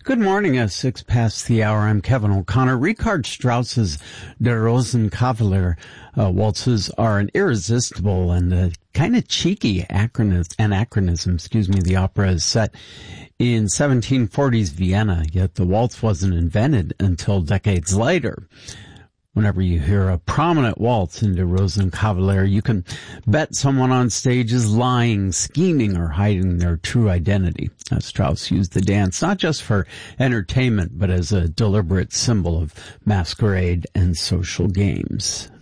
Good morning. At 6 past the hour, I'm Kevin O'Connor. Richard Strauss's Der Rosenkavalier waltzes are an irresistible and kind of cheeky anachronism. The opera is set in 1740s Vienna, yet the waltz wasn't invented until decades later. Whenever you hear a prominent waltz in Der Rosenkavalier, you can bet someone on stage is lying, scheming, or hiding their true identity. Strauss used the dance not just for entertainment, but as a deliberate symbol of masquerade and social games.